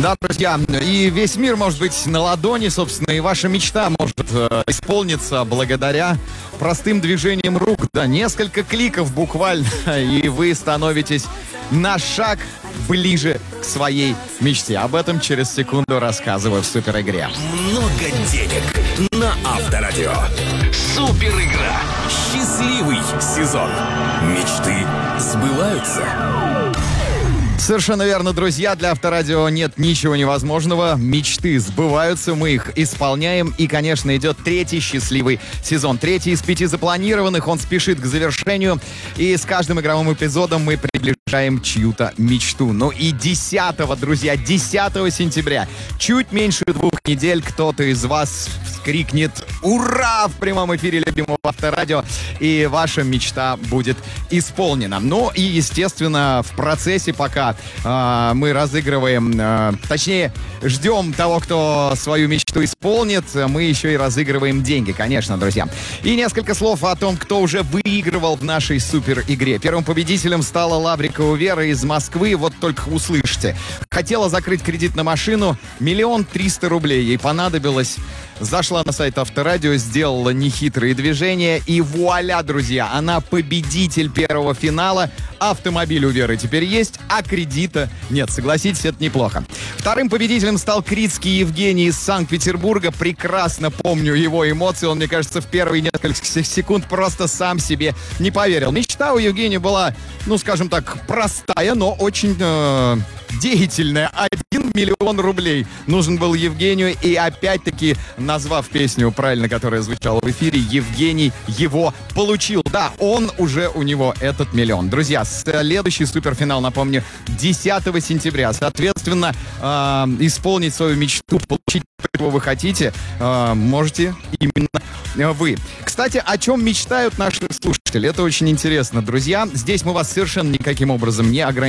Да, друзья, и весь мир может быть на ладони, собственно, и ваша мечта может исполниться благодаря простым движениям рук. Да, несколько кликов буквально, и вы становитесь на шаг ближе к своей мечте. Об этом через секунду рассказываю в супер игре. Много денег на Авторадио. Супер игра. Счастливый сезон. Мечты сбываются. Совершенно верно, друзья. Для Авторадио нет ничего невозможного. Мечты сбываются, мы их исполняем. И, конечно, идет третий счастливый сезон. Третий из 5 запланированных. Он спешит к завершению. И с каждым игровым эпизодом мы приближаем чью-то мечту. Ну и 10, друзья, 10 сентября, чуть меньше 2 недель, кто-то из вас крикнет «Ура!» в прямом эфире любимого Авторадио, и ваша мечта будет исполнена. Ну и, естественно, в процессе пока мы разыгрываем, точнее, ждем того, кто свою мечту исполнит, мы еще и разыгрываем деньги, конечно, друзья. И несколько слов о том, кто уже выигрывал в нашей супер игре. Первым победителем стала Лаврикова Вера из Москвы. Вот только услышьте. Хотела закрыть кредит на машину, 1 300 000 рублей ей понадобилось. Зашла на сайт Авторадио, сделала нехитрые движения, и вуаля, друзья, она победитель первого финала. Автомобиль у Веры теперь есть, а кредита нет. Согласитесь, это неплохо. Вторым победителем стал Крицкий Евгений из Санкт-Петербурга. Прекрасно помню его эмоции. Он, мне кажется, в первые несколько секунд просто сам себе не поверил. Мечта у Евгения была, ну, скажем так, простая, но очень деятельная. 1 000 000 рублей нужен был Евгению. И опять-таки, назвав песню правильно, которая звучала в эфире, Евгений его получил. Да, он уже у него этот 1 000 000. Друзья, следующий суперфинал, напомню, 10 сентября. Соответственно, исполнить свою мечту, получить, чего вы хотите, можете именно вы. Кстати, о чем мечтают наши слушатели? Это очень интересно, друзья. Здесь мы вас совершенно никаким образом не ограничиваем.